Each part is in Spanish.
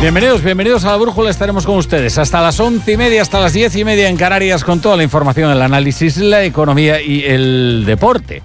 Bienvenidos a La Brújula. Estaremos con ustedes hasta las 11:30, hasta las 10:30 en Canarias, con toda la información, el análisis, la economía y el deporte.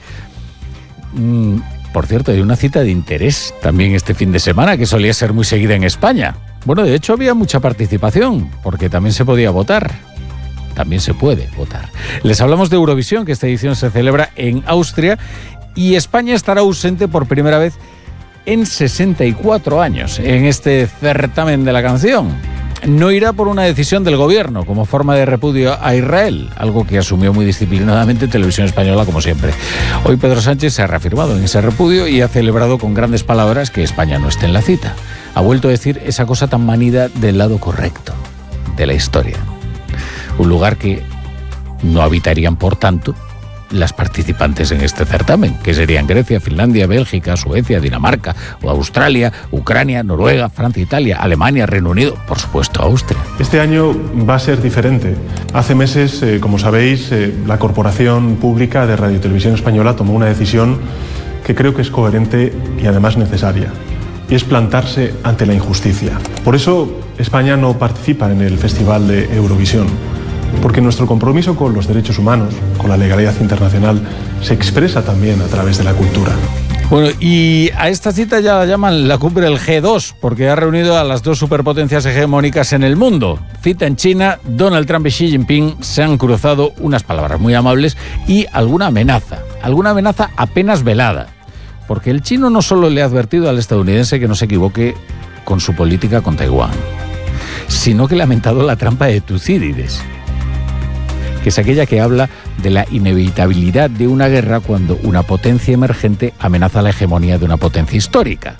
Por cierto, hay una cita de interés también este fin de semana que solía ser muy seguida en España. Bueno, de hecho había mucha participación, porque también se podía votar. También se puede votar. Les hablamos de Eurovisión, que esta edición se celebra en Austria, y España estará ausente por primera vez en 64 años en este certamen de la canción. No irá por una decisión del gobierno como forma de repudio a Israel, algo que asumió muy disciplinadamente Televisión Española, como siempre. Hoy Pedro Sánchez se ha reafirmado en ese repudio y ha celebrado con grandes palabras que España no esté en la cita. Ha vuelto a decir esa cosa tan manida del lado correcto de la historia. Un lugar que no habitarían, por tanto, las participantes en este certamen, que serían Grecia, Finlandia, Bélgica, Suecia, Dinamarca, o Australia, Ucrania, Noruega, Francia, Italia, Alemania, Reino Unido, por supuesto Austria. Este año va a ser diferente. Hace meses, como sabéis, la Corporación Pública de Radio y Televisión Española tomó una decisión que creo que es coherente y además necesaria, y es plantarse ante la injusticia. Por eso España no participa en el Festival de Eurovisión, porque nuestro compromiso con los derechos humanos, con la legalidad internacional, se expresa también a través de la cultura. Bueno, y a esta cita ya la llaman la cumbre del G2, porque ha reunido a las dos superpotencias hegemónicas en el mundo. Cita en China, Donald Trump y Xi Jinping se han cruzado unas palabras muy amables y alguna amenaza apenas velada, porque el chino no solo le ha advertido al estadounidense que no se equivoque con su política con Taiwán, sino que le ha lamentado la trampa de Tucídides, que es aquella que habla de la inevitabilidad de una guerra cuando una potencia emergente amenaza la hegemonía de una potencia histórica.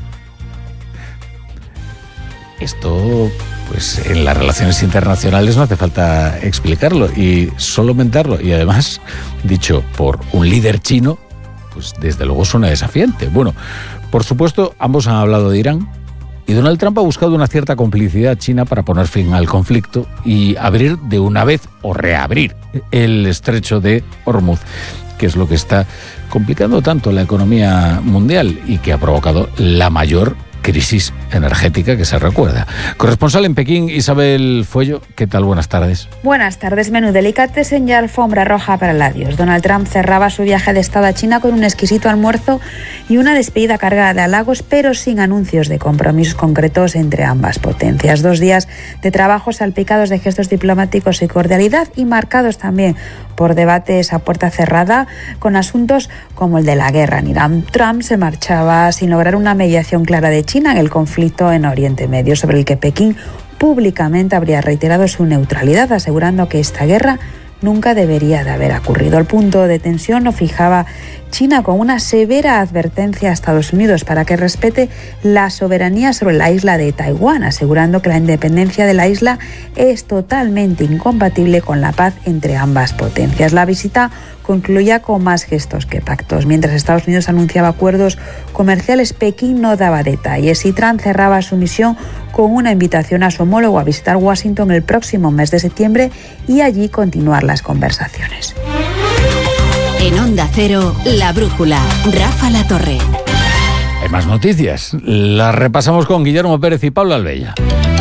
Esto, pues en las relaciones internacionales no hace falta explicarlo y solo mentarlo, y además, dicho por un líder chino, pues desde luego suena desafiante. Bueno, por supuesto, ambos han hablado de Irán, y Donald Trump ha buscado una cierta complicidad china para poner fin al conflicto y abrir de una vez o reabrir el estrecho de Hormuz, que es lo que está complicando tanto la economía mundial y que ha provocado la mayor crisis energética que se recuerda. Corresponsal en Pekín, Isabel Fuello, ¿qué tal? Buenas tardes. Buenas tardes. Menú delicatessen y alfombra roja para el adiós. Donald Trump cerraba su viaje de estado a China con un exquisito almuerzo y una despedida cargada de halagos, pero sin anuncios de compromisos concretos entre ambas potencias. 2 días de trabajo salpicados de gestos diplomáticos y cordialidad, y marcados también por debates a puerta cerrada con asuntos como el de la guerra en Irán. Trump se marchaba sin lograr una mediación clara de China en el conflicto en Oriente Medio, sobre el que Pekín públicamente habría reiterado su neutralidad, asegurando que esta guerra nunca debería de haber ocurrido. El punto de tensión lo fijaba China con una severa advertencia a Estados Unidos para que respete la soberanía sobre la isla de Taiwán, asegurando que la independencia de la isla es totalmente incompatible con la paz entre ambas potencias. La visita concluía con más gestos que pactos. Mientras Estados Unidos anunciaba acuerdos comerciales, Pekín no daba detalles, y Trump cerraba su misión con una invitación a su homólogo a visitar Washington el próximo mes de septiembre y allí continuar las conversaciones. En Onda Cero, La Brújula, Rafa La Torre. Hay más noticias. Las repasamos con Guillermo Pérez y Pablo Albella.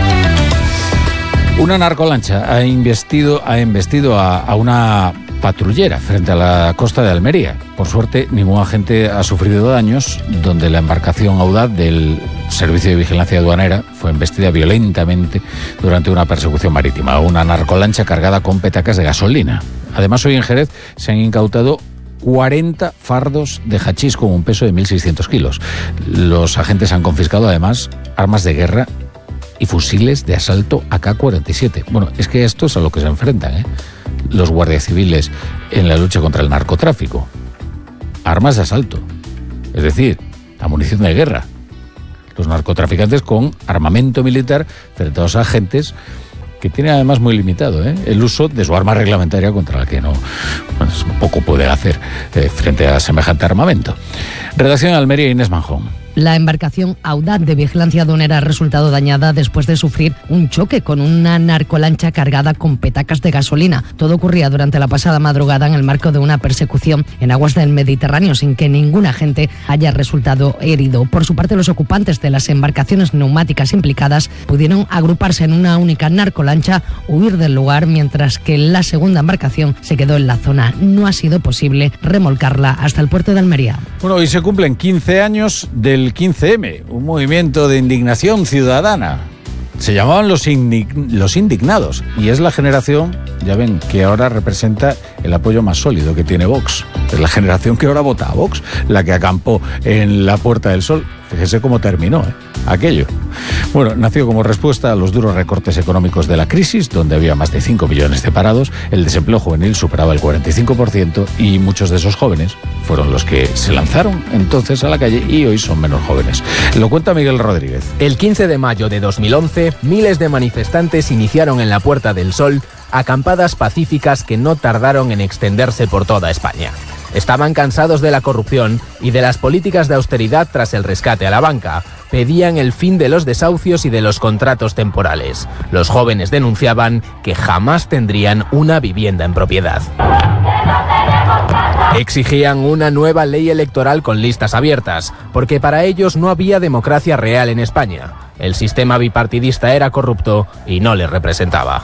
Una narcolancha ha embestido a una patrullera frente a la costa de Almería. Por suerte, ningún agente ha sufrido daños, donde la embarcación audaz del Servicio de Vigilancia Aduanera fue embestida violentamente durante una persecución marítima. Una narcolancha cargada con petacas de gasolina. Además, hoy en Jerez se han incautado 40 fardos de hachís con un peso de 1.600 kilos. Los agentes han confiscado además armas de guerra y fusiles de asalto AK-47. Bueno, es que esto es a lo que se enfrentan, los guardias civiles en la lucha contra el narcotráfico. Armas de asalto, es decir, la munición de guerra. Los narcotraficantes con armamento militar frente a los agentes, que tiene además muy limitado el uso de su arma reglamentaria, contra la que poco puede hacer frente a semejante armamento. Redacción en Almería, Inés Manjón. La embarcación Audaz de vigilancia aduanera ha resultado dañada después de sufrir un choque con una narcolancha cargada con petacas de gasolina. Todo ocurría durante la pasada madrugada en el marco de una persecución en aguas del Mediterráneo, sin que ningún agente haya resultado herido. Por su parte, los ocupantes de las embarcaciones neumáticas implicadas pudieron agruparse en una única narcolancha, huir del lugar, mientras que la segunda embarcación se quedó en la zona. No ha sido posible remolcarla hasta el puerto de Almería. Bueno, hoy se cumplen 15 años del 15M, un movimiento de indignación ciudadana. Se llamaban los indignados, y es la generación, ya ven, que ahora representa el apoyo más sólido que tiene Vox. Es la generación que ahora vota a Vox, la que acampó en la Puerta del Sol. Fíjese cómo terminó, aquello. Bueno, nació como respuesta a los duros recortes económicos de la crisis, donde había más de 5 millones de parados, el desempleo juvenil superaba el 45% y muchos de esos jóvenes fueron los que se lanzaron entonces a la calle y hoy son menos jóvenes. Lo cuenta Miguel Rodríguez. El 15 de mayo de 2011, miles de manifestantes iniciaron en la Puerta del Sol acampadas pacíficas que no tardaron en extenderse por toda España. Estaban cansados de la corrupción y de las políticas de austeridad tras el rescate a la banca. Pedían el fin de los desahucios y de los contratos temporales. Los jóvenes denunciaban que jamás tendrían una vivienda en propiedad. Exigían una nueva ley electoral con listas abiertas, porque para ellos no había democracia real en España. El sistema bipartidista era corrupto y no les representaba.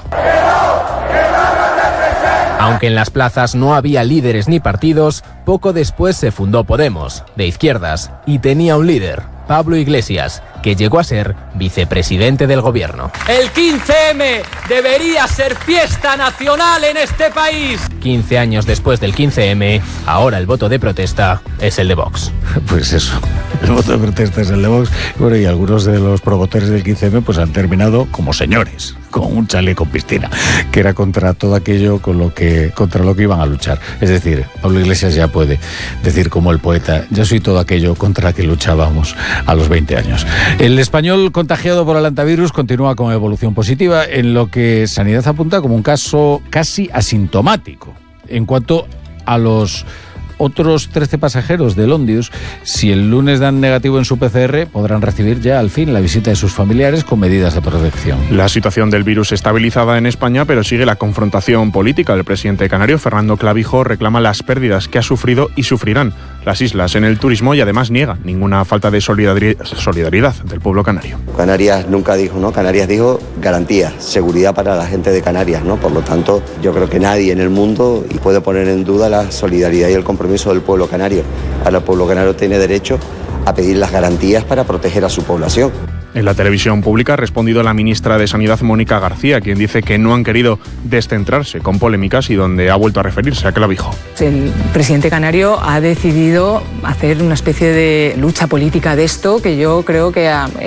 Aunque en las plazas no había líderes ni partidos, poco después se fundó Podemos, de izquierdas, y tenía un líder, Pablo Iglesias, que llegó a ser vicepresidente del gobierno. El 15M debería ser fiesta nacional en este país. 15 años después del 15M, ahora el voto de protesta es el de Vox. Pues eso, el voto de protesta es el de Vox. Bueno, y algunos de los promotores del 15M pues han terminado como señores, con un chaleco piscina, que era contra todo aquello contra lo que iban a luchar. Es decir, Pablo Iglesias ya puede decir como el poeta: yo soy todo aquello contra que luchábamos a los 20 años. El español contagiado por el hantavirus continúa con evolución positiva, en lo que Sanidad apunta como un caso casi asintomático. En cuanto a los otros 13 pasajeros del Ondius, si el lunes dan negativo en su PCR, podrán recibir ya al fin la visita de sus familiares con medidas de protección. La situación del virus estabilizada en España, pero sigue la confrontación política. El presidente canario, Fernando Clavijo, reclama las pérdidas que ha sufrido y sufrirán las islas en el turismo y además niega ninguna falta de solidaridad del pueblo canario. Canarias nunca dijo, ¿no? Canarias dijo garantía, seguridad para la gente de Canarias, ¿no? Por lo tanto, yo creo que nadie en el mundo puede poner en duda la solidaridad y el compromiso del pueblo canario. Ahora el pueblo canario tiene derecho a pedir las garantías para proteger a su población. En la televisión pública ha respondido la ministra de Sanidad, Mónica García, quien dice que no han querido descentrarse con polémicas y donde ha vuelto a referirse a Clavijo. El presidente canario ha decidido hacer una especie de lucha política de esto, que yo creo que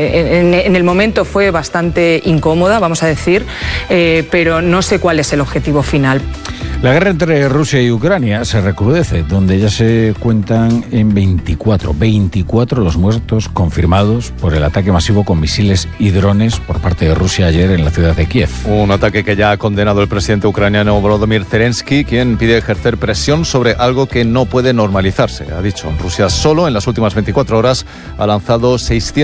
en el momento fue bastante incómoda, vamos a decir, pero no sé cuál es el objetivo final. La guerra entre Rusia y Ucrania se recrudece, donde ya se cuentan en 24 los muertos confirmados por el ataque masivo con misiles y drones por parte de Rusia ayer en la ciudad de Kiev. Un ataque que ya ha condenado el presidente ucraniano Volodymyr Zelensky, quien pide ejercer presión sobre algo que no puede normalizarse. Ha dicho, Rusia solo en las últimas 24 horas ha lanzado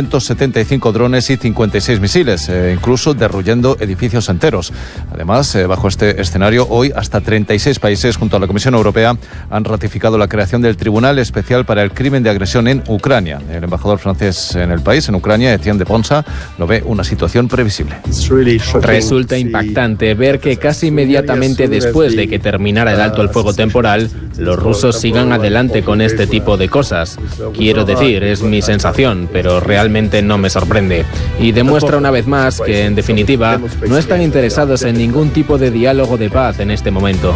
675 drones y 56 misiles, incluso derruyendo edificios enteros. Además, bajo este escenario, hoy hasta 36 países junto a la Comisión Europea han ratificado la creación del Tribunal Especial para el Crimen de Agresión en Ucrania. El embajador francés en el país, en Ucrania, Etienne de Ponsa, lo ve una situación previsible. Resulta impactante ver que casi inmediatamente después de que terminara el alto el fuego temporal, los rusos sigan adelante con este tipo de cosas. Quiero decir, es mi sensación, pero realmente no me sorprende. Y demuestra una vez más que, en definitiva, no están interesados en ningún tipo de diálogo de paz en este momento.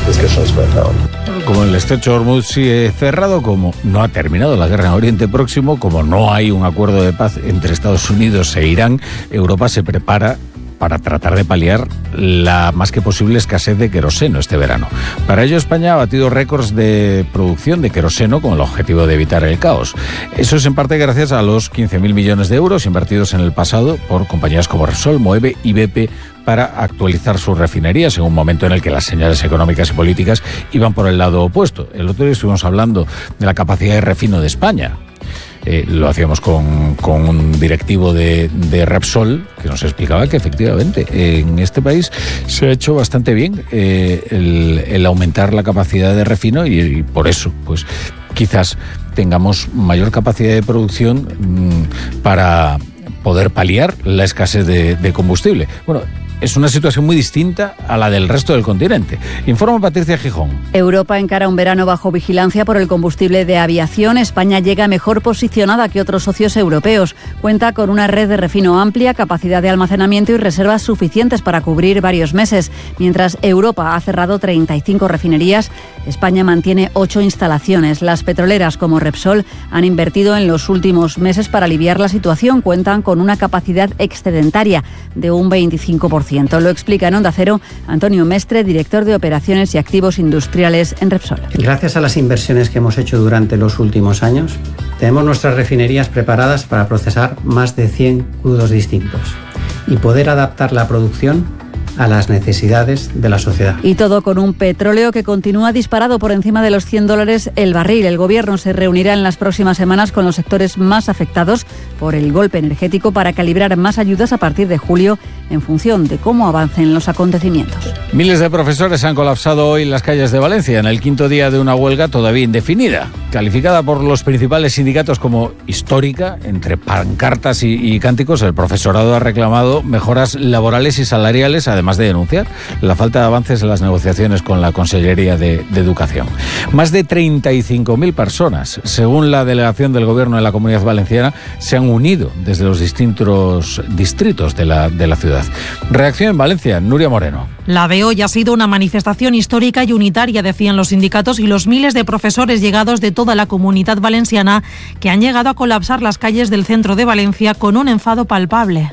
Como el estrecho de Hormuz sigue cerrado, como no ha terminado la guerra en Oriente Próximo, como no hay un acuerdo de paz entre Estados Unidos e Irán, Europa se prepara para tratar de paliar la más que posible escasez de queroseno este verano. Para ello, España ha batido récords de producción de queroseno con el objetivo de evitar el caos. Eso es en parte gracias a los 15.000 millones de euros invertidos en el pasado por compañías como Repsol, Moeve y BP para actualizar sus refinerías en un momento en el que las señales económicas y políticas iban por el lado opuesto. El otro día estuvimos hablando de la capacidad de refino de España. Lo hacíamos con un directivo de Repsol que nos explicaba que efectivamente en este país se ha hecho bastante bien el aumentar la capacidad de refino y por eso, pues quizás tengamos mayor capacidad de producción para poder paliar la escasez de combustible. Bueno, es una situación muy distinta a la del resto del continente. Informa Patricia Gijón. Europa encara un verano bajo vigilancia por el combustible de aviación. España llega mejor posicionada que otros socios europeos. Cuenta con una red de refino amplia, capacidad de almacenamiento y reservas suficientes para cubrir varios meses. Mientras Europa ha cerrado 35 refinerías, España mantiene 8 instalaciones. Las petroleras como Repsol han invertido en los últimos meses para aliviar la situación. Cuentan con una capacidad excedentaria de un 25%. Lo explica en Onda Cero Antonio Mestre, director de Operaciones y Activos Industriales en Repsol. Gracias a las inversiones que hemos hecho durante los últimos años, tenemos nuestras refinerías preparadas para procesar más de 100 crudos distintos y poder adaptar la producción a las necesidades de la sociedad. Y todo con un petróleo que continúa disparado por encima de los $100 el barril. El Gobierno se reunirá en las próximas semanas con los sectores más afectados por el golpe energético para calibrar más ayudas a partir de julio en función de cómo avancen los acontecimientos. Miles de profesores han colapsado hoy en las calles de Valencia en el quinto día de una huelga todavía indefinida, calificada por los principales sindicatos como histórica. Entre pancartas y cánticos, el profesorado ha reclamado mejoras laborales y salariales, además de denunciar la falta de avances en las negociaciones con la Consellería de Educación. Más de 35.000 personas, según la delegación del Gobierno de la Comunidad Valenciana, se han unido desde los distintos distritos de la ciudad. Reacción en Valencia, Nuria Moreno. La de hoy ha sido una manifestación histórica y unitaria, decían los sindicatos y los miles de profesores llegados de toda la Comunidad Valenciana que han llegado a colapsar las calles del centro de Valencia con un enfado palpable.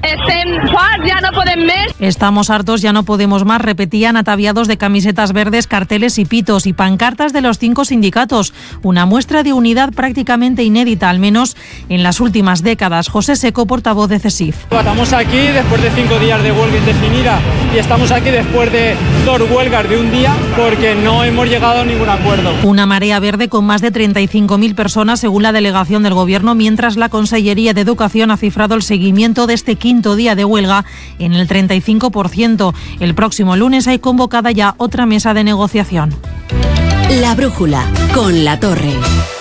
Estamos hartos, ya no podemos más, repetían ataviados de camisetas verdes, carteles y pitos y pancartas de los 5 sindicatos. Una muestra de unidad prácticamente inédita, al menos en las últimas décadas. José Seco, portavoz de CESIF. Estamos aquí después de 5 días de huelga indefinida y estamos aquí después de 2 huelgas de un día porque no hemos llegado a ningún acuerdo. Una marea verde con más de 35.000 personas según la delegación del Gobierno, mientras la Consellería de Educación ha cifrado el seguimiento de este quinto día de huelga en el 35%. El próximo lunes hay convocada ya otra mesa de negociación. La brújula con La Torre.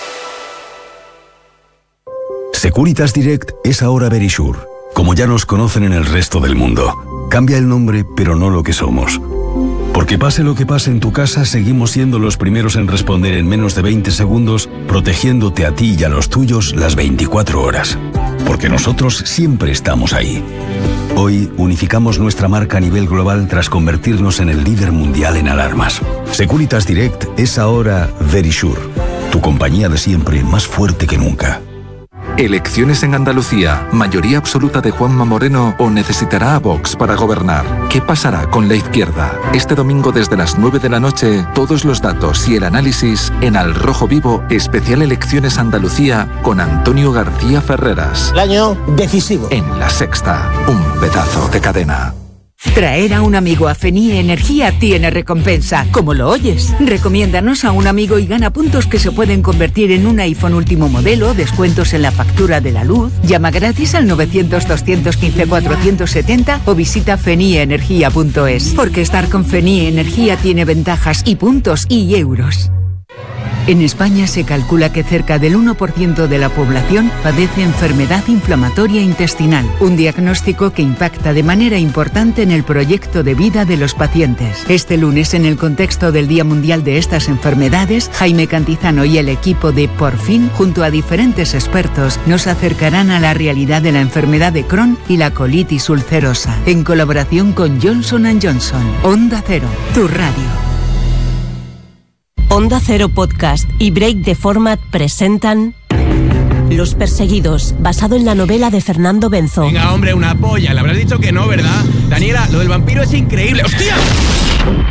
Securitas Direct es ahora Verisure, como ya nos conocen en el resto del mundo. Cambia el nombre, pero no lo que somos. Porque pase lo que pase en tu casa, seguimos siendo los primeros en responder en menos de 20 segundos, protegiéndote a ti y a los tuyos las 24 horas. Porque nosotros siempre estamos ahí. Hoy unificamos nuestra marca a nivel global tras convertirnos en el líder mundial en alarmas. Securitas Direct es ahora Verisure, tu compañía de siempre más fuerte que nunca. Elecciones en Andalucía, mayoría absoluta de Juanma Moreno o necesitará a Vox para gobernar. ¿Qué pasará con la izquierda? Este domingo desde las 9 de la noche, todos los datos y el análisis en Al Rojo Vivo, especial Elecciones Andalucía con Antonio García Ferreras. El año decisivo. En La Sexta, un pedazo de cadena. Traer a un amigo a FENIE Energía tiene recompensa, como lo oyes. Recomiéndanos a un amigo y gana puntos que se pueden convertir en un iPhone último modelo, descuentos en la factura de la luz. Llama gratis al 900-215-470 o visita fenieenergia.es. Porque estar con FENIE Energía tiene ventajas y puntos y euros. En España se calcula que cerca del 1% de la población padece enfermedad inflamatoria intestinal, un diagnóstico que impacta de manera importante en el proyecto de vida de los pacientes. Este lunes, en el contexto del Día Mundial de estas enfermedades, Jaime Cantizano y el equipo de Por Fin, junto a diferentes expertos, nos acercarán a la realidad de la enfermedad de Crohn y la colitis ulcerosa, en colaboración con Johnson & Johnson. Onda Cero, tu radio. Onda Cero Podcast y Break the Format presentan Los Perseguidos, basado en la novela de Fernando Benzo. Venga, hombre, una polla. Le habrás dicho que no, ¿verdad? Daniela, lo del vampiro es increíble. ¡Hostia!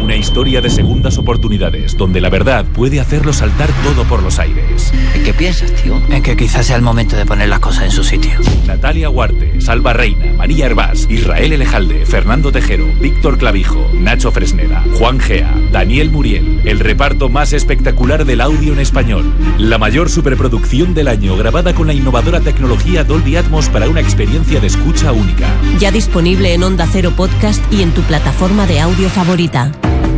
Una historia de segundas oportunidades, donde la verdad puede hacerlo saltar todo por los aires. ¿En qué piensas, tío? En que quizás sea el momento de poner las cosas en su sitio. Natalia Huarte, Salva Reina, María Hervás, Israel Elejalde, Fernando Tejero, Víctor Clavijo, Nacho Fresneda, Juan Gea, Daniel Muriel. El reparto más espectacular del audio en español. La mayor superproducción del año, grabada con la innovadora tecnología Dolby Atmos para una experiencia de escucha única. Ya disponible en Onda Cero Podcast y en tu plataforma de audio favorita.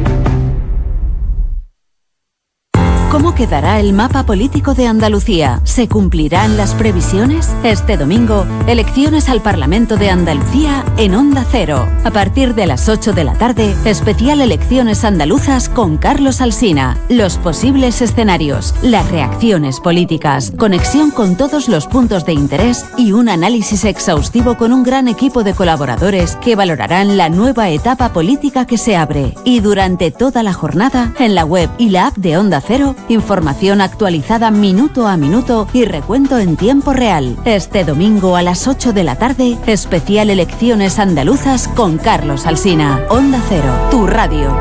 ¿Cómo quedará el mapa político de Andalucía? ¿Se cumplirán las previsiones? Este domingo, elecciones al Parlamento de Andalucía en Onda Cero. A partir de las 8 de la tarde, especial Elecciones Andaluzas con Carlos Alsina. Los posibles escenarios, las reacciones políticas, conexión con todos los puntos de interés y un análisis exhaustivo con un gran equipo de colaboradores que valorarán la nueva etapa política que se abre. Y durante toda la jornada, en la web y la app de Onda Cero, información actualizada minuto a minuto y recuento en tiempo real. Este domingo a las 8 de la tarde, especial Elecciones Andaluzas con Carlos Alsina. Onda Cero, tu radio.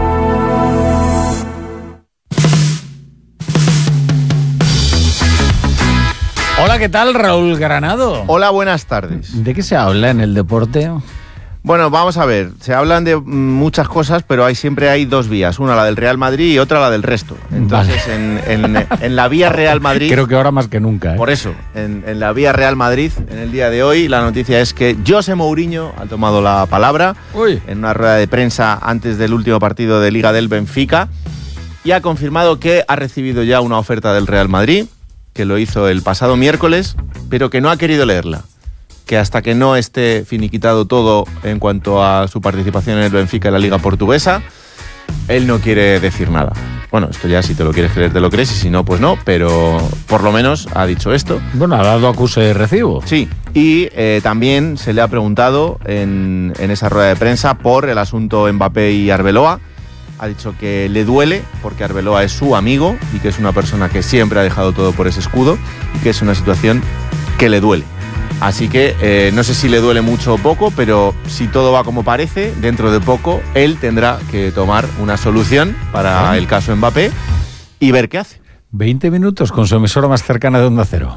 Hola, ¿qué tal, Raúl Granado? Hola, buenas tardes. ¿De qué se habla en el deporte? Bueno, vamos a ver, se hablan de muchas cosas, pero siempre hay dos vías, una la del Real Madrid y otra la del resto. Entonces, vale. en la vía Real Madrid... Creo que ahora más que nunca. Por eso, en la vía Real Madrid, en el día de hoy, la noticia es que José Mourinho ha tomado la palabra en una rueda de prensa antes del último partido de Liga del Benfica y ha confirmado que ha recibido ya una oferta del Real Madrid, que lo hizo el pasado miércoles, pero que no ha querido leerla. Que hasta que no esté finiquitado todo en cuanto a su participación en el Benfica en la Liga Portuguesa, él no quiere decir nada. Bueno, esto ya si te lo quieres creer te lo crees y si no, pues no, pero por lo menos ha dicho esto. Bueno, ha dado acuse de recibo. Sí, y también se le ha preguntado en esa rueda de prensa por el asunto Mbappé y Arbeloa. Ha dicho que le duele porque Arbeloa es su amigo y que es una persona que siempre ha dejado todo por ese escudo y que es una situación que le duele. Así que no sé si le duele mucho o poco, pero si todo va como parece, dentro de poco él tendrá que tomar una solución para el caso Mbappé y ver qué hace. 20 minutos con su emisora más cercana de Onda Cero.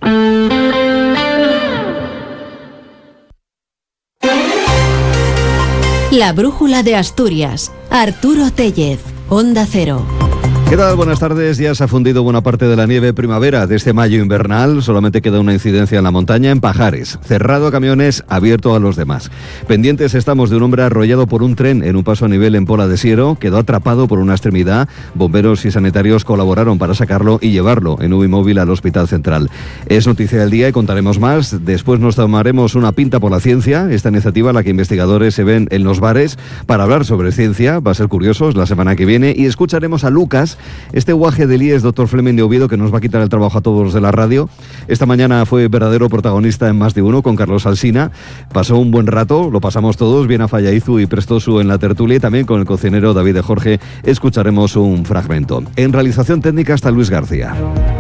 La brújula de Asturias. Arturo Tellez, Onda Cero. ¿Qué tal? Buenas tardes. Ya se ha fundido buena parte de la nieve primavera de este mayo invernal. Solamente queda una incidencia en la montaña, en Pajares. Cerrado a camiones, abierto a los demás. Pendientes estamos de un hombre arrollado por un tren en un paso a nivel en Pola de Siero. Quedó atrapado por una extremidad. Bomberos y sanitarios colaboraron para sacarlo y llevarlo en UBI móvil al Hospital Central. Es noticia del día y contaremos más. Después nos tomaremos una pinta por la ciencia. Esta iniciativa, la que investigadores se ven en los bares para hablar sobre ciencia. Va a ser curiosos la semana que viene. Y escucharemos a Lucas, este guaje del IES, doctor Fleming de Oviedo, que nos va a quitar el trabajo a todos los de la radio. Esta mañana fue verdadero protagonista en Más de Uno con Carlos Alsina. Pasó un buen rato, lo pasamos todos, bien a Fallaizu y Prestosu en la tertulia y también con el cocinero David de Jorge escucharemos un fragmento. En realización técnica está Luis García.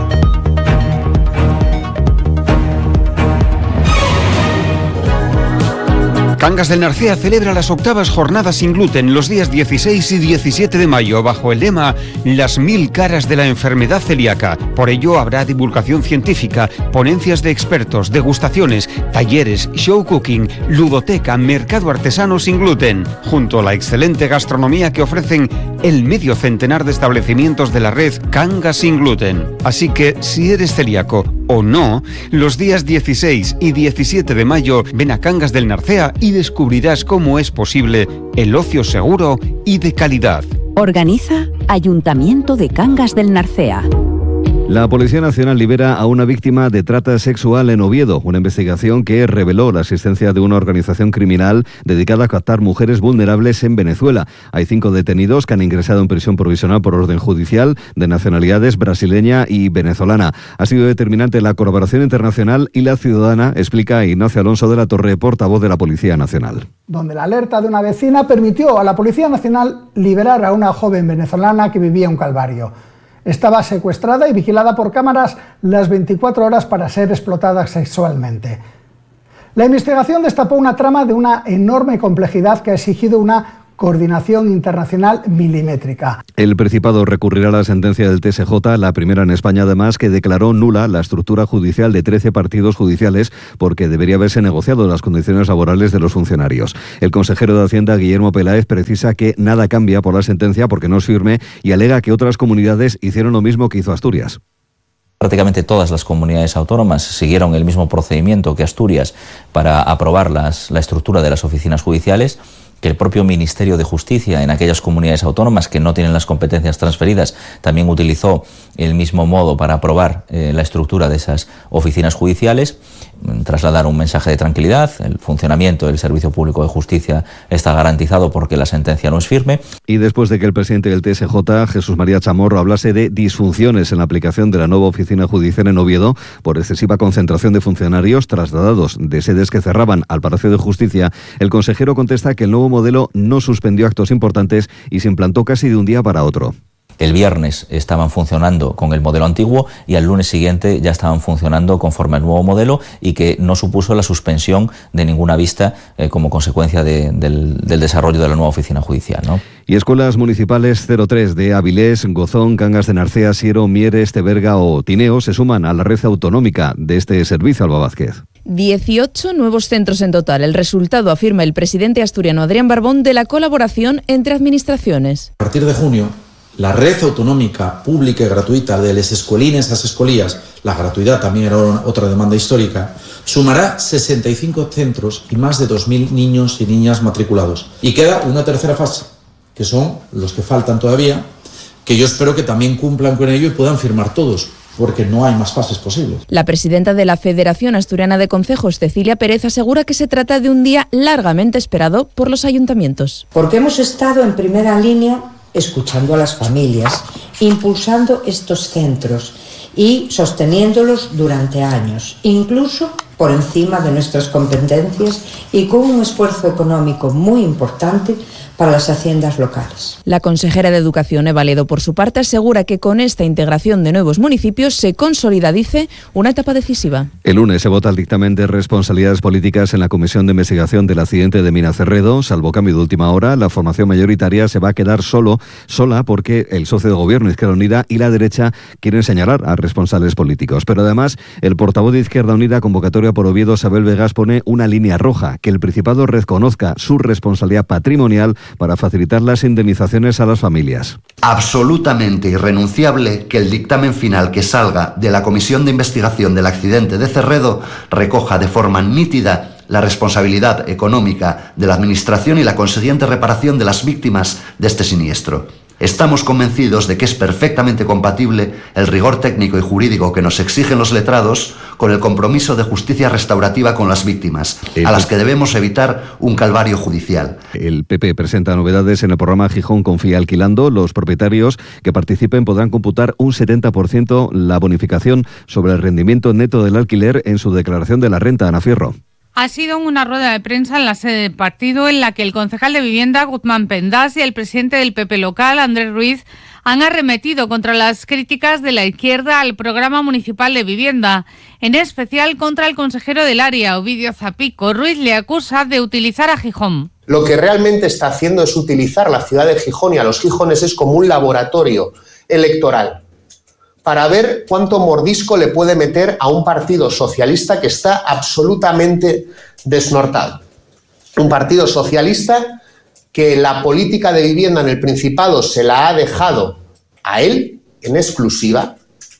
Cangas del Narcea celebra las octavas jornadas sin gluten los días 16 y 17 de mayo bajo el lema Las 1000 caras de la enfermedad celíaca. Por ello habrá divulgación científica, ponencias de expertos, degustaciones, talleres, show cooking, ludoteca, mercado artesano sin gluten, junto a la excelente gastronomía que ofrecen el medio centenar de establecimientos de la red Cangas sin gluten. Así que si eres celíaco o no, los días 16 y 17 de mayo ven a Cangas del Narcea y descubrirás cómo es posible el ocio seguro y de calidad. Organiza Ayuntamiento de Cangas del Narcea. La Policía Nacional libera a una víctima de trata sexual en Oviedo, una investigación que reveló la existencia de una organización criminal dedicada a captar mujeres vulnerables en Venezuela. Hay 5 detenidos que han ingresado en prisión provisional por orden judicial de nacionalidades brasileña y venezolana. Ha sido determinante la colaboración internacional y la ciudadana, explica Ignacio Alonso de la Torre, portavoz de la Policía Nacional. Donde la alerta de una vecina permitió a la Policía Nacional liberar a una joven venezolana que vivía un calvario. Estaba secuestrada y vigilada por cámaras las 24 horas para ser explotada sexualmente. La investigación destapó una trama de una enorme complejidad que ha exigido una coordinación internacional milimétrica. El Principado recurrirá a la sentencia del TSJ, la primera en España además, que declaró nula la estructura judicial de 13 partidos judiciales porque debería haberse negociado las condiciones laborales de los funcionarios. El consejero de Hacienda, Guillermo Peláez, precisa que nada cambia por la sentencia porque no es firme y alega que otras comunidades hicieron lo mismo que hizo Asturias. Prácticamente todas las comunidades autónomas siguieron el mismo procedimiento que Asturias para aprobar la estructura de las oficinas judiciales, que el propio Ministerio de Justicia en aquellas comunidades autónomas que no tienen las competencias transferidas también utilizó el mismo modo para aprobar la estructura de esas oficinas judiciales, trasladar un mensaje de tranquilidad. El funcionamiento del Servicio Público de Justicia está garantizado porque la sentencia no es firme. Y después de que el presidente del TSJ, Jesús María Chamorro, hablase de disfunciones en la aplicación de la nueva oficina judicial en Oviedo por excesiva concentración de funcionarios trasladados de sedes que cerraban al Palacio de Justicia, el consejero contesta que el nuevo modelo no suspendió actos importantes y se implantó casi de un día para otro. El viernes estaban funcionando con el modelo antiguo y al lunes siguiente ya estaban funcionando conforme al nuevo modelo y que no supuso la suspensión de ninguna vista como consecuencia del desarrollo de la nueva oficina judicial, ¿no? Y escuelas municipales 03 de Avilés, Gozón, Cangas de Narcea, Siero, Mieres, Teberga o Tineo se suman a la red autonómica de este servicio, Alba Vázquez. 18 nuevos centros en total. El resultado, afirma el presidente asturiano Adrián Barbón, de la colaboración entre administraciones. A partir de junio, la red autonómica pública y gratuita de les escuelines a las escolías, la gratuidad también era otra demanda histórica, sumará 65 centros y más de 2.000 niños y niñas matriculados. Y queda una tercera fase, que son los que faltan todavía, que yo espero que también cumplan con ello y puedan firmar todos, porque no hay más fases posibles. La presidenta de la Federación Asturiana de Concejos, Cecilia Pérez, asegura que se trata de un día largamente esperado por los ayuntamientos. Porque hemos estado en primera línea escuchando a las familias, impulsando estos centros y sosteniéndolos durante años, incluso por encima de nuestras competencias y con un esfuerzo económico muy importante para las haciendas locales. La consejera de Educación, Eva Ledo, por su parte, asegura que con esta integración de nuevos municipios se consolida, dice, una etapa decisiva. El lunes se vota el dictamen de responsabilidades políticas en la Comisión de Investigación del accidente de Mina Cerredo. Salvo cambio de última hora, la formación mayoritaria se va a quedar sola porque el socio de gobierno, Izquierda Unida, y la derecha quieren señalar a responsables políticos. Pero además, el portavoz de Izquierda Unida, convocatoria por Oviedo, Sabel Vegas, pone una línea roja: que el Principado reconozca su responsabilidad patrimonial para facilitar las indemnizaciones a las familias. Absolutamente irrenunciable que el dictamen final que salga de la Comisión de Investigación del accidente de Cerredo recoja de forma nítida la responsabilidad económica de la Administración y la consiguiente reparación de las víctimas de este siniestro. Estamos convencidos de que es perfectamente compatible el rigor técnico y jurídico que nos exigen los letrados con el compromiso de justicia restaurativa con las víctimas, a las que debemos evitar un calvario judicial. El PP presenta novedades en el programa Gijón Confía Alquilando. Los propietarios que participen podrán computar un 70% la bonificación sobre el rendimiento neto del alquiler en su declaración de la renta. Ana Fierro. Ha sido una rueda de prensa en la sede del partido en la que el concejal de Vivienda, Guzmán Pendas, y el presidente del PP local, Andrés Ruiz, han arremetido contra las críticas de la izquierda al programa municipal de vivienda, en especial contra el consejero del área, Ovidio Zapico. Ruiz le acusa de utilizar a Gijón. Lo que realmente está haciendo es utilizar la ciudad de Gijón y a los gijoneses como un laboratorio electoral para ver cuánto mordisco le puede meter a un partido socialista que está absolutamente desnortado. Un partido socialista que la política de vivienda en el Principado se la ha dejado a él en exclusiva,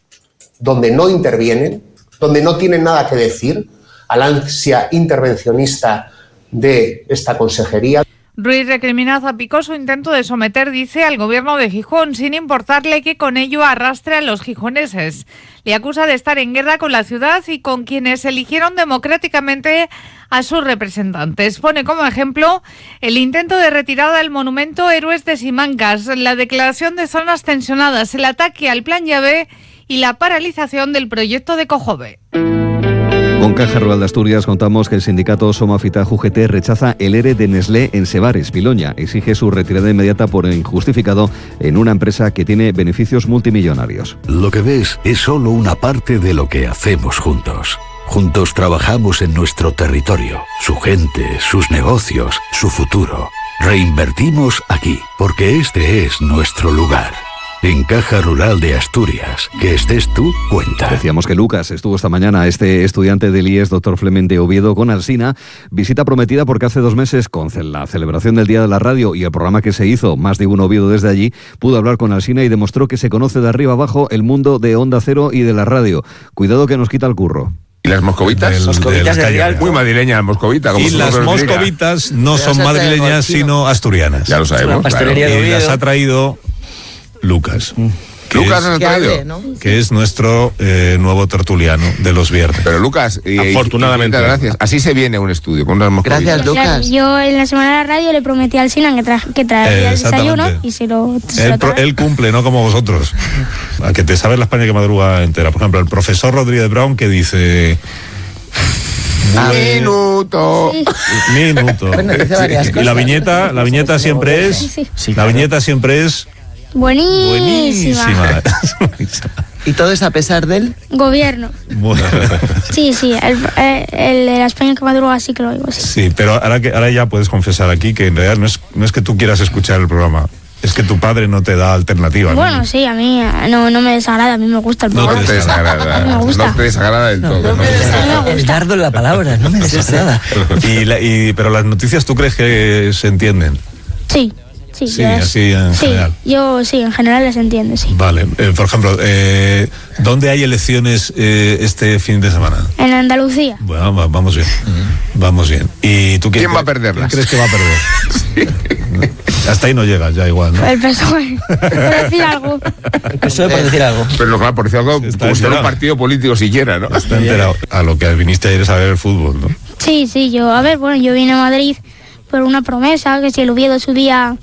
donde no intervienen, donde no tienen nada que decir, a la ansia intervencionista de esta consejería. Ruiz recrimina a Zapico su intento de someter, dice, al gobierno de Gijón, sin importarle que con ello arrastre a los gijoneses. Le acusa de estar en guerra con la ciudad y con quienes eligieron democráticamente a sus representantes. Pone como ejemplo el intento de retirada del monumento Héroes de Simancas, la declaración de zonas tensionadas, el ataque al Plan Llave y la paralización del proyecto de Cojove. Con Caja Rural de Asturias contamos que el sindicato Somafita UGT rechaza el ERE de Nestlé en Sebares, Piloña. Exige su retirada inmediata por injustificado en una empresa que tiene beneficios multimillonarios. Lo que ves es solo una parte de lo que hacemos juntos. Juntos trabajamos en nuestro territorio, su gente, sus negocios, su futuro. Reinvertimos aquí, porque este es nuestro lugar. En Caja Rural de Asturias, que estés tú, cuenta. Decíamos que Lucas estuvo esta mañana, este estudiante del IES, doctor Clemente Oviedo, con Alsina, visita prometida porque hace 2 meses, con la celebración del Día de la Radio y el programa que se hizo, Más de Uno Oviedo desde allí, pudo hablar con Alsina y demostró que se conoce de arriba abajo el mundo de Onda Cero y de la radio. Cuidado que nos quita el curro. ¿Y las moscovitas? Muy madrileña la moscovita. Como y las moscovitas no son madrileñas, sino asturianas. Ya lo sabemos. Claro. Y las ha traído Lucas. Lucas nos ha traído, ¿no? Que es nuestro nuevo tertuliano de los viernes. Pero Lucas, afortunadamente, gracias. Así se viene un estudio con unas moscovitas. Gracias, Lucas. Yo en la semana de la radio le prometí al Sinan que traería el desayuno y se lo él cumple, no como vosotros. A que te sabes la España que madruga entera. Por ejemplo, el profesor Rodríguez Brown que dice... Minuto. Bueno, y la viñeta siempre es... La viñeta siempre es... Buenísima. ¿Y todo es a pesar del gobierno? Bueno. Sí, el de la España que madruga sí que lo digo. Sí, pero ahora ya puedes confesar aquí que en realidad no es que tú quieras escuchar el programa, es que tu padre no te da alternativa. Bueno, ¿no? Sí, a mí no me desagrada, a mí me gusta el programa. No te desagrada. Me gusta. No te desagrada del todo. El dardo en la palabra, no me desagrada. Pero las noticias, ¿tú crees que se entienden? Sí. Sí, así en general. Yo sí, en general les entiendo, sí. Vale, por ejemplo, ¿dónde hay elecciones este fin de semana? En Andalucía. Bueno, vamos bien. Vamos bien. ¿Y tú quién va a perderlas? ¿Quién crees que va a perder? Hasta ahí no llegas, ya igual, ¿no? El PSOE, por decir algo. El PSOE por decir algo. Pero claro, por decir algo, como si fuera un partido político siquiera, ¿no? Está enterado. A lo que viniste ayer es a ver el fútbol, ¿no? Sí, yo vine a Madrid por una promesa, que si el Oviedo subía...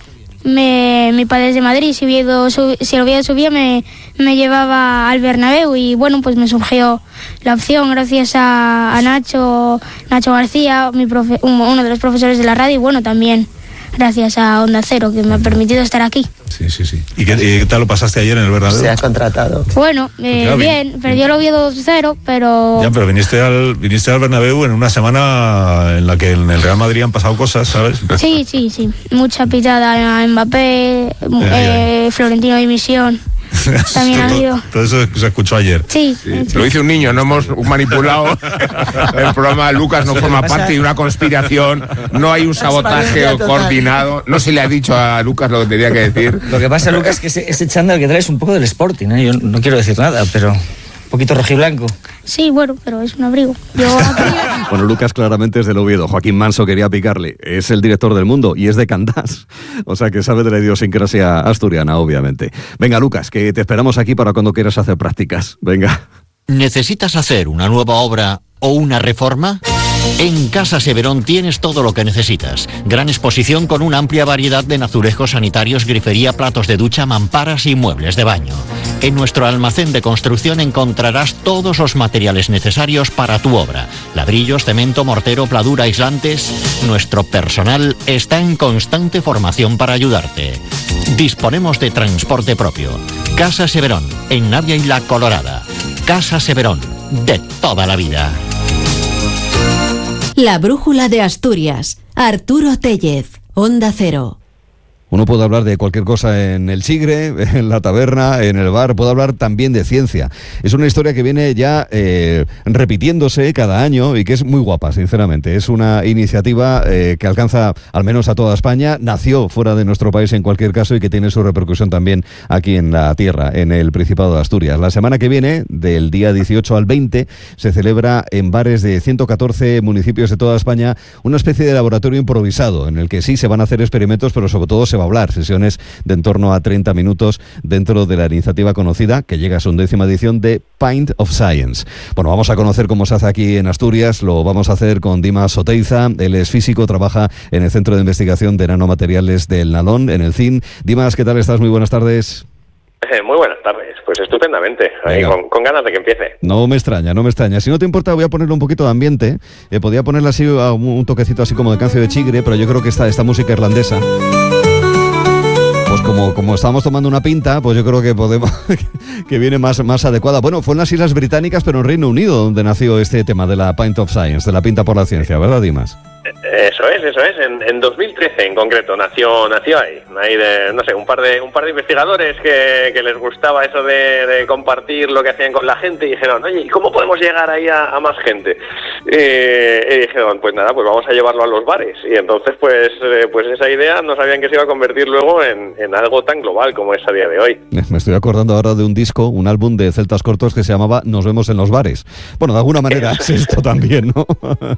mi padre es de Madrid, si el Oviedo subía me llevaba al Bernabéu y bueno, pues me surgió la opción gracias a Nacho García, uno de los profesores de la radio y bueno, también gracias a Onda Cero que me ha permitido estar aquí. Sí. ¿Y qué tal lo pasaste ayer en el Bernabéu? Se ha contratado. Bueno, bien, perdió el Oviedo 0, pero... Ya, pero viniste al Bernabéu en una semana en la que en el Real Madrid han pasado cosas, ¿sabes? Sí. Mucha pitada a Mbappé, Florentino dimisión. También ha habido. Todo eso se escuchó ayer. Sí. Lo dice un niño, no hemos manipulado el programa. Lucas no forma parte de una conspiración, no hay un sabotaje coordinado, no se le ha dicho a Lucas lo que tenía que decir. Lo que pasa, Lucas, es que ese chándal que traes un poco del Sporting, ¿eh? Yo no quiero decir nada, pero un poquito rojiblanco. Sí, bueno, pero es un abrigo. Bueno, Lucas claramente es del Oviedo. Joaquín Manso quería picarle. Es el director del Mundo y es de Candás. O sea que sabe de la idiosincrasia asturiana, obviamente. Venga, Lucas, que te esperamos aquí para cuando quieras hacer prácticas. Venga. ¿Necesitas hacer una nueva obra o una reforma? En Casa Severón tienes todo lo que necesitas. Gran exposición con una amplia variedad de azulejos sanitarios, grifería, platos de ducha, mamparas y muebles de baño. En nuestro almacén de construcción encontrarás todos los materiales necesarios para tu obra. Ladrillos, cemento, mortero, pladura, aislantes. Nuestro personal está en constante formación para ayudarte. Disponemos de transporte propio. Casa Severón, en Navia y La Colorada. Casa Severón, de toda la vida. La Brújula de Asturias. Arturo Tellez, Onda Cero. Uno puede hablar de cualquier cosa en el Chigre, en la taberna, en el bar, puede hablar también de ciencia. Es una historia que viene ya repitiéndose cada año y que es muy guapa, sinceramente. Es una iniciativa que alcanza al menos a toda España, nació fuera de nuestro país en cualquier caso y que tiene su repercusión también aquí en la tierra, en el Principado de Asturias. La semana que viene, del día 18 al 20, se celebra en bares de 114 municipios de toda España una especie de laboratorio improvisado en el que sí se van a hacer experimentos, pero sobre todo se va a hablar, sesiones de en torno a 30 minutos dentro de la iniciativa conocida, que llega a su 11ª edición, de Pint of Science. Bueno, vamos a conocer cómo se hace aquí en Asturias, lo vamos a hacer con Dimas Oteiza, él es físico, trabaja en el Centro de Investigación de Nanomateriales del Nalón, en el CIN. Dimas, ¿qué tal estás? Muy buenas tardes. Muy buenas tardes, pues estupendamente, ahí con ganas de que empiece. No me extraña. Si no te importa, voy a ponerle un poquito de ambiente. Podría ponerle así un toquecito así como de cancio de Chigre, pero yo creo que esta música irlandesa, pues como estábamos tomando una pinta, pues yo creo que podemos que viene más adecuada. Bueno, fue en las Islas Británicas, pero en Reino Unido, donde nació este tema de la Pint of Science, de la pinta por la ciencia, ¿verdad, Dimas? Eso es. En 2013 en concreto nació ahí de, no sé, un par de investigadores que les gustaba eso de compartir lo que hacían con la gente y dijeron, oye, ¿y cómo podemos llegar ahí a más gente? Y dijeron, pues nada, pues vamos a llevarlo a los bares. Y entonces pues esa idea no sabían que se iba a convertir luego en algo tan global como es a día de hoy. Me estoy acordando ahora de un disco, un álbum de Celtas Cortos que se llamaba Nos vemos en los bares. Bueno, de alguna manera es esto también, ¿no?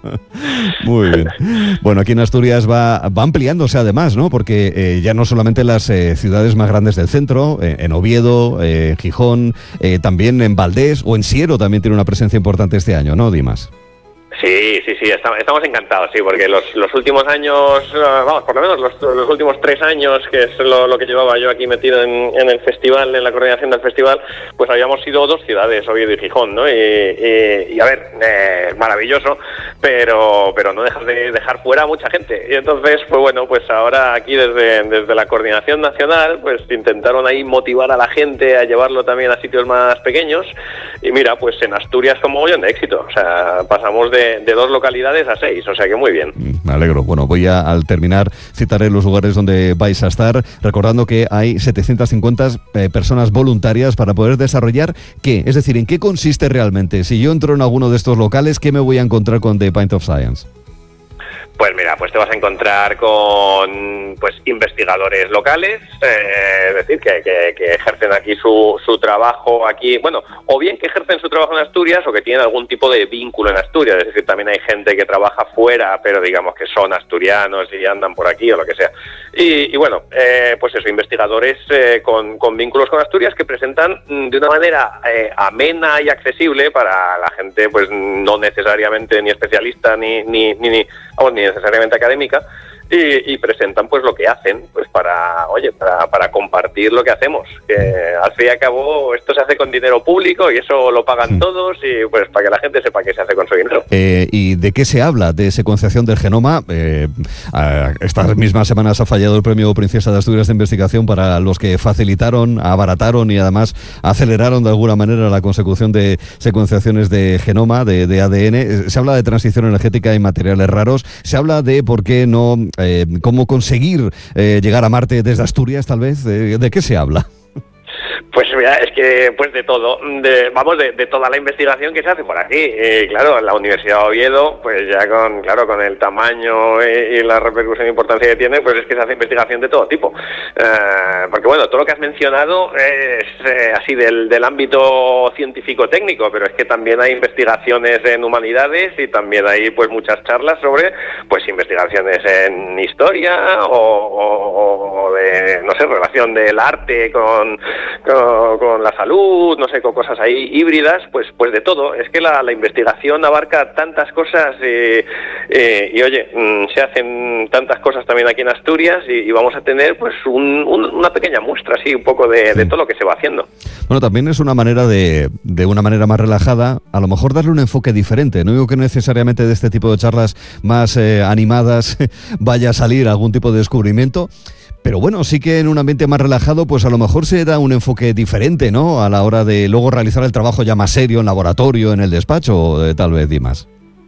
Muy bien. Bueno, aquí en Asturias va ampliándose además, ¿no? Porque ya no solamente las ciudades más grandes del centro, en Oviedo, en Gijón, también en Valdés o en Siero también tiene una presencia importante este año, ¿no, Dimas? Sí, estamos encantados, sí, porque los últimos años, vamos, por lo menos los últimos 3 años, que es lo que llevaba yo aquí metido en el festival, en la coordinación del festival, pues habíamos sido 2 ciudades, Oviedo y Gijón, ¿no? Y a ver, maravilloso, pero no dejas de dejar fuera a mucha gente. Y entonces, pues bueno, pues ahora aquí desde la coordinación nacional, pues intentaron ahí motivar a la gente a llevarlo también a sitios más pequeños. Y mira, pues en Asturias con mogollón de éxito, o sea, pasamos de 2 localidades a 6, o sea que muy bien. Me alegro. Bueno, al terminar citaré los lugares donde vais a estar, recordando que hay 750 personas voluntarias para poder desarrollar ¿qué? Es decir, ¿en qué consiste realmente? Si yo entro en alguno de estos locales, ¿qué me voy a encontrar con The Pint of Science? Pues mira, pues te vas a encontrar con investigadores locales, es decir, que ejercen aquí su trabajo aquí, bueno, o bien que ejercen su trabajo en Asturias o que tienen algún tipo de vínculo en Asturias, es decir, también hay gente que trabaja fuera, pero digamos que son asturianos y andan por aquí o lo que sea. Y bueno, pues eso, investigadores con vínculos con Asturias que presentan de una manera amena y accesible para la gente, pues no necesariamente ni especialista ni necesariamente académica, y presentan pues lo que hacen, pues para compartir lo que hacemos, que al fin y al cabo esto se hace con dinero público y eso lo pagan todos, y pues para que la gente sepa qué se hace con su dinero. ¿Y de qué se habla? ¿De secuenciación del genoma? Estas mismas semanas ha fallado el premio Princesa de Asturias de Investigación para los que facilitaron, abarataron y además aceleraron de alguna manera la consecución de secuenciaciones de genoma, de ADN. Se habla de transición energética y materiales raros. Se habla de por qué no cómo conseguir llegar a Marte desde Asturias, tal vez. ¿De qué se habla? Pues mira, es que pues de todo, de toda la investigación que se hace por aquí. Claro, en la Universidad de Oviedo, pues ya con el tamaño y la repercusión e importancia que tiene, pues es que se hace investigación de todo tipo. Porque bueno, todo lo que has mencionado es así del ámbito científico-técnico, pero es que también hay investigaciones en humanidades y también hay pues muchas charlas sobre pues investigaciones en historia o de, no sé, relación del arte con la salud, no sé, con cosas ahí híbridas, pues de todo. Es que la investigación abarca tantas cosas y oye, se hacen tantas cosas también aquí en Asturias y vamos a tener pues una pequeña muestra así un poco de todo lo que se va haciendo. Bueno, también es una manera de una manera más relajada, a lo mejor darle un enfoque diferente. No digo que necesariamente de este tipo de charlas más animadas vaya a salir algún tipo de descubrimiento, pero bueno, sí que en un ambiente más relajado, pues a lo mejor se da un enfoque diferente, ¿no? A la hora de luego realizar el trabajo ya más serio en laboratorio, en el despacho, tal vez, Dimas.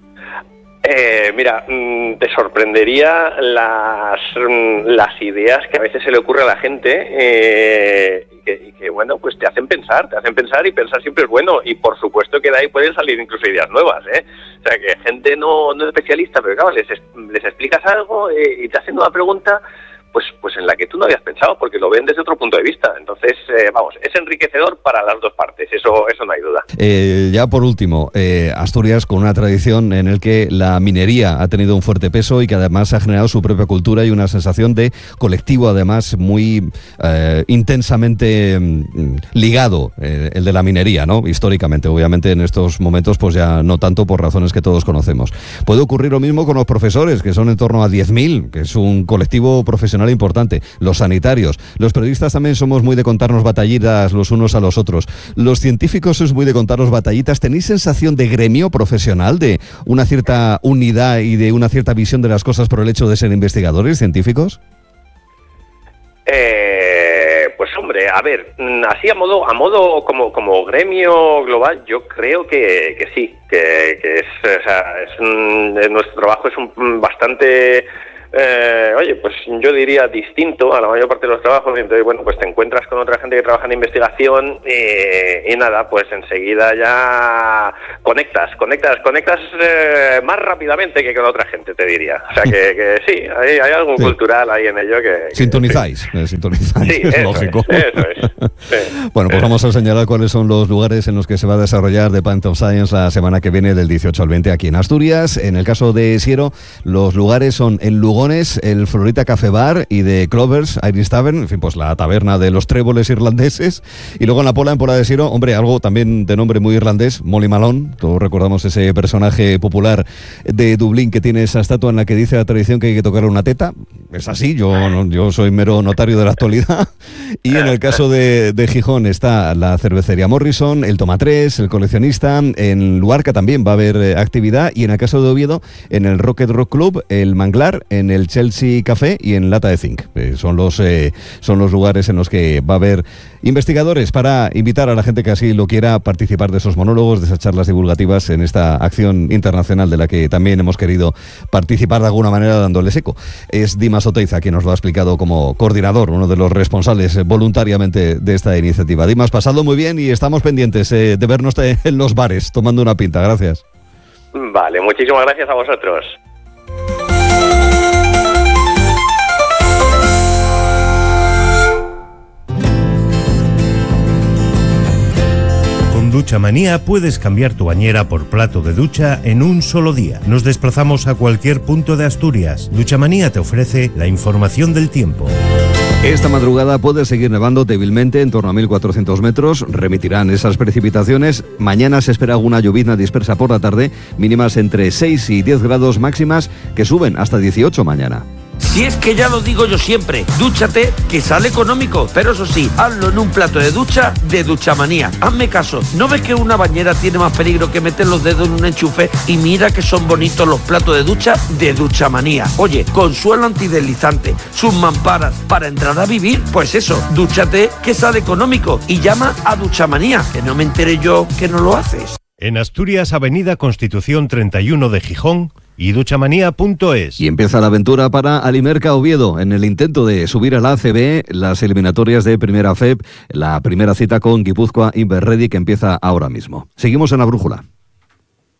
Mira, te sorprendería las ideas que a veces se le ocurre a la gente y que bueno, pues te hacen pensar y pensar siempre es bueno, y por supuesto que de ahí pueden salir incluso ideas nuevas, O sea, que gente no especialista, pero claro, les explicas algo y te hacen una pregunta pues en la que tú no habías pensado, porque lo ven desde otro punto de vista. Entonces, vamos, es enriquecedor para las dos partes, eso no hay duda. Ya por último, Asturias con una tradición en el que la minería ha tenido un fuerte peso y que además ha generado su propia cultura y una sensación de colectivo, además, muy intensamente ligado, el de la minería, ¿no? Históricamente, obviamente en estos momentos pues ya no tanto por razones que todos conocemos. Puede ocurrir lo mismo con los profesores, que son en torno a 10.000, que es un colectivo profesional importante, los sanitarios, los periodistas también somos muy de contarnos batallitas los unos a los otros, los científicos sois muy de contarnos batallitas. ¿Tenéis sensación de gremio profesional, de una cierta unidad y de una cierta visión de las cosas por el hecho de ser investigadores científicos? Pues hombre, A ver, así a modo como gremio global, yo creo que sí, que es, o sea, nuestro trabajo es bastante, pues yo diría distinto a la mayor parte de los trabajos. Y entonces, bueno, pues te encuentras con otra gente que trabaja en investigación y nada, pues enseguida ya conectas más rápidamente que con otra gente, te diría. O sea que sí, hay algo cultural ahí en ello que sintonizáis, sí, es lógico. Eso es. Sí. Bueno, pues vamos a señalar cuáles son los lugares en los que se va a desarrollar The Pint of Science la semana que viene, del 18 al 20, aquí en Asturias. En el caso de Siero, los lugares son en Lugones, el Florita Café Bar, y de Clovers, Irish Tavern, en fin, pues la taberna de los tréboles irlandeses. Y luego en Pola de Siero, hombre, algo también de nombre muy irlandés, Molly Malone. Todos recordamos ese personaje popular de Dublín que tiene esa estatua en la que dice la tradición que hay que tocarle una teta. Es así, yo soy mero notario de la actualidad. Y en el caso de Gijón está la cervecería Morrison, el Toma 3, el Coleccionista. En Luarca también va a haber actividad. Y en el caso de Oviedo, en el Rocket Rock Club, el Manglar, en el Chelsea Café y en Lata de Zinc. Son los lugares en los que va a haber investigadores para invitar a la gente que así lo quiera a participar de esos monólogos, de esas charlas divulgativas en esta acción internacional de la que también hemos querido participar de alguna manera dándoles eco. Es Dimas Oteiza quien nos lo ha explicado como coordinador, uno de los responsables voluntariamente de esta iniciativa. Dimas, pasado muy bien y estamos pendientes de vernos en los bares tomando una pinta. Gracias. Vale, muchísimas gracias a vosotros. Duchamanía puedes cambiar tu bañera por plato de ducha en un solo día. Nos desplazamos a cualquier punto de Asturias. Duchamanía te ofrece la información del tiempo. Esta madrugada puede seguir nevando débilmente en torno a 1.400 metros. Remitirán esas precipitaciones. Mañana se espera alguna llovizna dispersa por la tarde, mínimas entre 6 y 10 grados, máximas que suben hasta 18 mañana. Si es que ya lo digo yo siempre, dúchate, que sale económico, pero eso sí, hazlo en un plato de ducha de Duchamanía. Hazme caso, ¿no ves que una bañera tiene más peligro que meter los dedos en un enchufe? Y mira que son bonitos los platos de ducha de Duchamanía. Oye, con suelo antideslizante, sus mamparas, para entrar a vivir, pues eso, dúchate, que sale económico, y llama a Duchamanía, que no me entere yo que no lo haces. En Asturias, Avenida Constitución 31 de Gijón, y duchamanía.es. Y empieza la aventura para Alimerca Oviedo en el intento de subir a la ACB, las eliminatorias de Primera FEP, la primera cita con Guipúzcoa Inverredi, que empieza ahora mismo. Seguimos en La Brújula.